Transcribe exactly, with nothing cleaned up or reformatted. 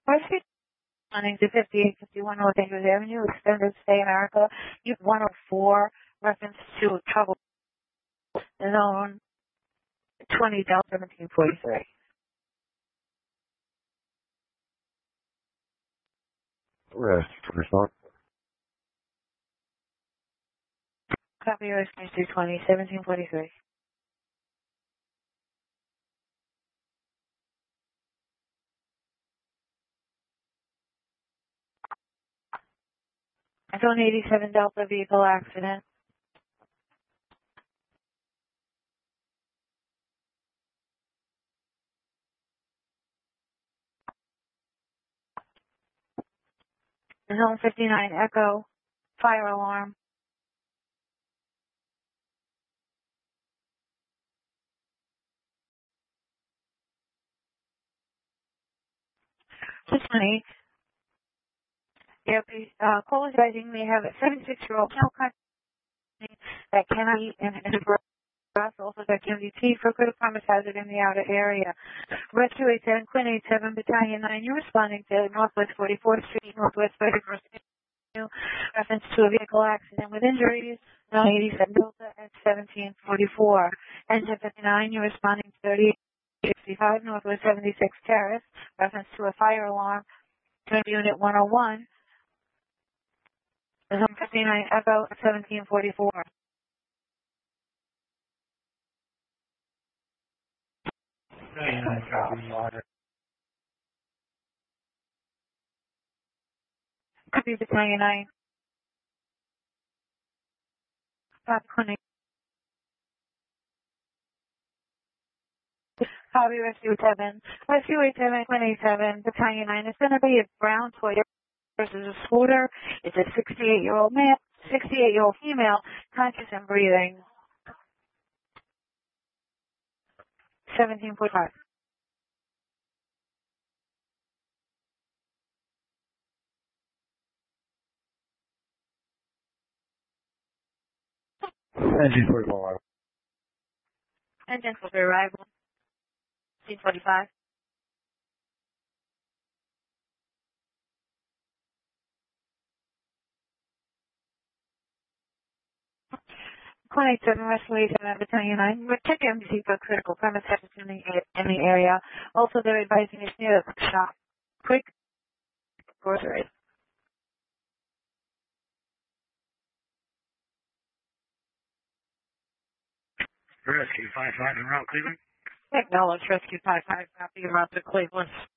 Rescue running to fifty-eight fifty-one North Andrews Avenue, Extended Stay America, Unit one oh four, reference to trouble zone twenty Delta seventeen forty-three. Rest. Response. Copy rescue two twenty seventeen forty-three. Zone eighty-seven Delta vehicle accident. Zone fifty-nine Echo, fire alarm. two twenty. Yeah, please, uh, call advising may have a seventy-six-year-old male company that cannot eat and and breath, also that can be T for critical promise hazard in the outer area. Rescue eight seven, Quinn eight seven, Battalion nine, you're responding to Northwest forty-fourth Street, Northwest thirty-first Avenue, reference to a vehicle accident with injuries, zone eighty-seven Delta at seventeen forty-four. Engine fifty-nine, you're responding to thirty-eight sixty-five, Northwest seventy-sixth Terrace, reference to a fire alarm, to Unit one oh one, zone fifty-nine Echo at seventeen forty-four. Could be Battalion nine. Stop clinic. Copy Rescue seven. Rescue eight seven, Quinn eight seven, Battalion nine. It's going to be a brown Toyota versus a scooter. It's a sixty-eight-year-old male, sixty-eight-year-old female, conscious and breathing. seventeen forty-five. Engine forty-five. Engine for the arrival. seventeen forty-five. Quinn eight seven, Rescue eight seven, Battalion nine. We're checking M C for critical premise hazards in the, in the area. Also, they're advising us near the shop. Quick grocery. Rescue five five en route, Cleveland. Acknowledge Rescue five five, copy route to Cleveland.